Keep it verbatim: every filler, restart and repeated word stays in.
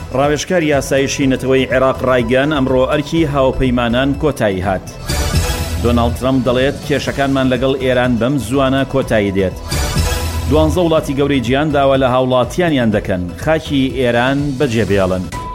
ڕاوێژکار یاسایشی نەتەوەی عێراق ڕایگەیاند ئەمڕۆ ئەرکی هاوپەیمانان کۆتایی هات. دۆناڵد ترەمپ دەڵێت کێشەکانمان لەگەڵ ئێران بەم زوانە کۆتایی دێت. دوانزە وڵاتی گەورەی جیهان داوا لە هاوڵاتیانیان دەکەن خاکی ئێران بەجێبێڵن.